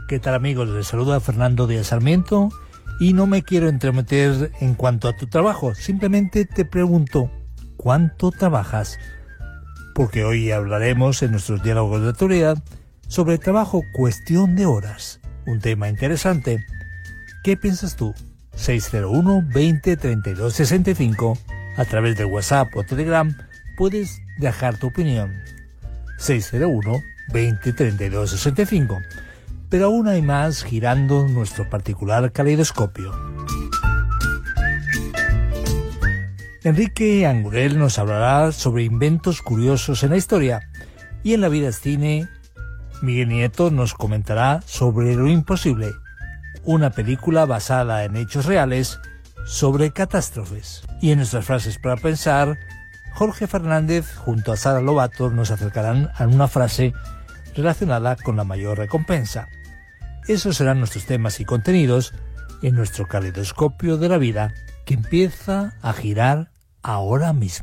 ¿Qué tal, amigos? Les saluda Fernando Díaz Sarmiento y no me quiero entremeter en cuanto a tu trabajo. Simplemente te pregunto, ¿cuánto trabajas? Porque hoy hablaremos en nuestros diálogos de actualidad sobre trabajo cuestión de horas. Un tema interesante. ¿Qué piensas tú? 601 20 32 65. A través de WhatsApp o Telegram puedes dejar tu opinión. 601 20 32 65. Pero aún hay más girando nuestro particular caleidoscopio. Enrique Angurel nos hablará sobre inventos curiosos en la historia, y en La vida es cine, Miguel Nieto nos comentará sobre Lo imposible, una película basada en hechos reales sobre catástrofes. Y en nuestras frases para pensar, Jorge Fernández junto a Sara Lobato nos acercarán a una frase relacionada con la mayor recompensa. Esos serán nuestros temas y contenidos en nuestro caleidoscopio de la vida, que empieza a girar ahora mismo.